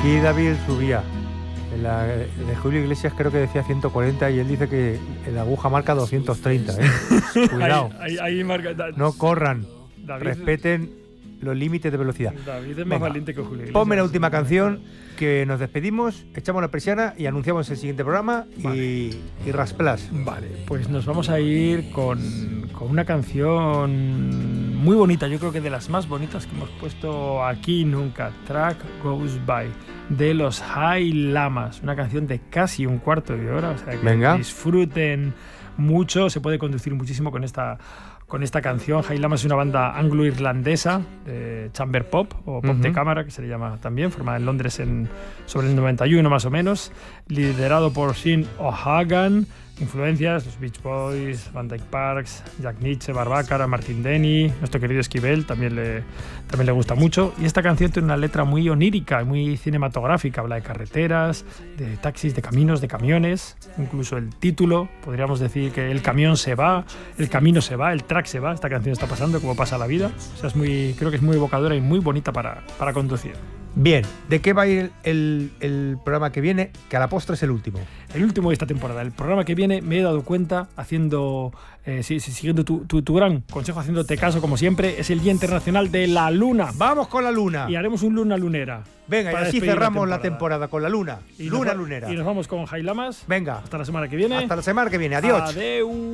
Aquí David subía. La de Julio Iglesias creo que decía 140 y él dice que la aguja marca 230. Cuidado. Ahí marca, no corran. David, respeten los límites de velocidad. David es más valiente que Julio Iglesias. Ponme la última canción, que nos despedimos, echamos la persiana y anunciamos el siguiente programa. Vale. y rasplas. Vale, pues nos vamos a ir con una canción muy bonita, yo creo que de las más bonitas que hemos puesto aquí nunca, Track Goes By, de los High Llamas, una canción de casi un cuarto de hora, o sea que disfruten mucho, se puede conducir muchísimo con esta canción. High Llamas es una banda anglo-irlandesa de chamber pop o pop de cámara, que se le llama también, formada en Londres sobre el 91 más o menos, liderado por Sean O'Hagan. Influencias, los Beach Boys, Van Dyke Parks, Jack Nitzsche, Barbácara, Martin Denny, nuestro querido Esquivel también le gusta mucho. Y esta canción tiene una letra muy onírica, muy cinematográfica, habla de carreteras, de taxis, de caminos, de camiones, incluso el título, podríamos decir que el camión se va, el camino se va, el track se va, esta canción está pasando como pasa la vida. O sea, creo que es muy evocadora y muy bonita para conducir. Bien, ¿de qué va a ir el programa que viene? Que a la postre es el último. El último de esta temporada. El programa que viene me he dado cuenta, siguiendo tu gran consejo, haciéndote caso como siempre, es el Día Internacional de la Luna. ¡Vamos con la Luna! Y haremos un Luna Lunera. Venga, y así cerramos la temporada con la Luna. Luna Lunera. Y nos vamos con High Llamas. Venga. Hasta la semana que viene. Hasta la semana que viene. Adiós. Adeu.